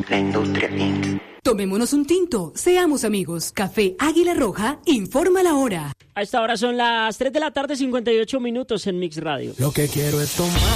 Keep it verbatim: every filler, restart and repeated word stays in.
La Industria incorporated. Tomémonos un tinto, seamos amigos. Café Águila Roja, informa la hora. A esta hora son las tres de la tarde, cincuenta y ocho minutos en Mix Radio. Lo que quiero es tomar.